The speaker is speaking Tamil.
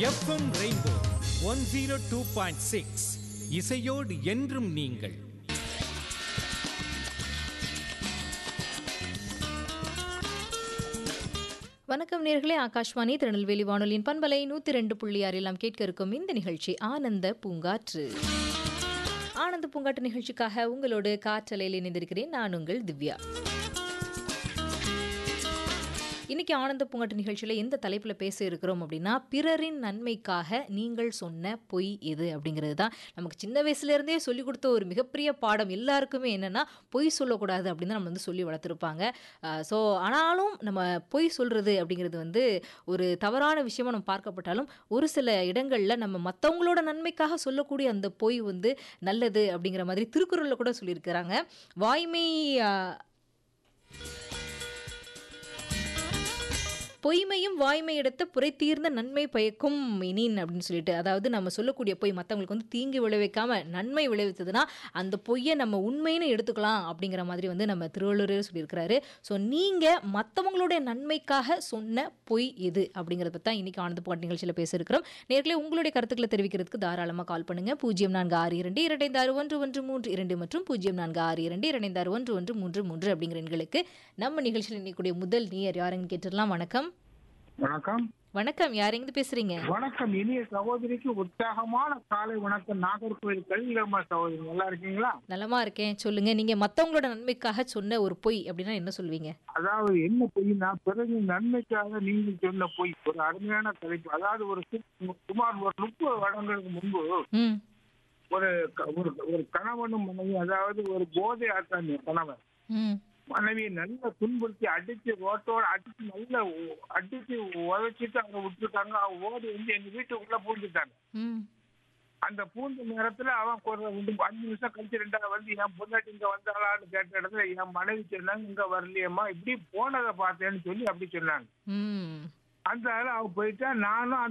எஃப்எம் ரெயின்போ 102.6 இசையோடு என்றும் நீங்கள். வணக்கம் நேர்களே, ஆகாஷ்வாணி திருநெல்வேலி வானொலியின் பண்பலை 102.6 நாம் கேட்க இருக்கும் இந்த நிகழ்ச்சி ஆனந்த பூங்காற்று. ஆனந்த பூங்காற்று நிகழ்ச்சிக்காக உங்களோடு காற்றலையில் இணைந்திருக்கிறேன் நான் உங்கள் திவ்யா. இன்னைக்கு ஆனந்த பூங்காற்று நிகழ்ச்சியில் எந்த தலைப்பில் பேச இருக்கிறோம் அப்படின்னா, பிறரின் நன்மைக்காக நீங்கள் சொன்ன பொய் எது அப்படிங்கிறது தான். நமக்கு சின்ன வயசுலேருந்தே சொல்லிக் கொடுத்த ஒரு மிகப்பெரிய பாடம் எல்லாருக்குமே என்னென்னா, பொய் சொல்லக்கூடாது அப்படின்னு தான் நம்ம வந்து சொல்லி வளர்த்துருப்பாங்க. ஸோ ஆனாலும் நம்ம பொய் சொல்கிறது அப்படிங்கிறது வந்து ஒரு தவறான விஷயமா நம்ம பார்க்கப்பட்டாலும், ஒரு சில இடங்களில் நம்ம மற்றவங்களோட நன்மைக்காக சொல்லக்கூடிய அந்த பொய் வந்து நல்லது அப்படிங்கிற மாதிரி திருக்குறளில் கூட சொல்லியிருக்கிறாங்க. வாய்மை பொய்மையும் வாய்மை எடுத்த புரை தீர்ந்த நன்மை பயக்கும் இனின் அப்படின்னு சொல்லிட்டு, அதாவது நம்ம சொல்லக்கூடிய பொய் மற்றவங்களுக்கு வந்து தீங்கு விளைவிக்காம நன்மை விளைவித்ததுன்னா அந்த பொய்யை நம்ம உண்மைன்னு எடுத்துக்கலாம் அப்படிங்கிற மாதிரி வந்து நம்ம திருவள்ளுவரே சொல்லியிருக்கிறாரு. ஸோ நீங்கள் மற்றவங்களுடைய நன்மைக்காக சொன்ன பொய் எது அப்படிங்கிறத பற்றி தான் இன்னைக்கு ஆனந்த பூங்காற்று நிகழ்ச்சியில் பேச இருக்கிறோம். நேர்களே, உங்களுடைய கருத்துக்களை தெரிவிக்கிறதுக்கு தாராளமாக கால் பண்ணுங்க. 0462256113 மற்றும் 0462256133 அப்படிங்கிற எண்களுக்கு. நம்ம நிகழ்ச்சியில் இன்னைக்குடைய முதல் நேயர் யாருன்னு கேட்டுடலாம். வணக்கம். வணக்கம். வணக்கம், யார் எங்க பேசுறீங்க? வணக்கம். இனிய சகோதரிக்கு உற்சாகமான காலை வணக்கம். நாகர்கோவில் கல்வியம்மா சகோதரி, நல்லா இருக்கீங்களா? நலமா இருக்கேன். சொல்லுங்க, நீங்க மத்தவங்களோட நன்மைக்காக சொன்ன ஒரு பொய் அப்படின்னா என்ன சொல்வீங்க? அதாவது என்ன பொய்னா, பிறகு நன்மைக்காக நீங்கள் சொன்ன பொய். ஒரு அருமையான தலைப்பு. அதாவது சுமார் ஒரு 30 வருடங்களுக்கு முன்பு ம் ஒரு ஒரு கணவனும் மனைவி, அதாவது ஒரு போதை ஆட்டாங்க கணவன் ம் மனைவியை நல்லா துன்புறுத்தி அடிச்சு ரோட்டோட அடிச்சு உதச்சிட்டு அவங்க விட்டுருக்காங்க. அவங்க ஓடி வந்து எங்க வீட்டுக்குள்ள பூந்துட்டாங்க. ம் அந்த பூந்த நேரத்துல அவன் 5 நிமிஷம் கழிச்சு 2வது வந்து என் பொண்டாட்டி இங்க வந்தாளான்னு கேட்ட இடத்துல என் மனைவி சொன்னாங்க, இங்க வரலையம்மா, இப்படி போனதை பார்த்தேன்னு சொல்லி அப்படி சொன்னாங்க. ம் அந்த அவ போயிட்டா. நானும்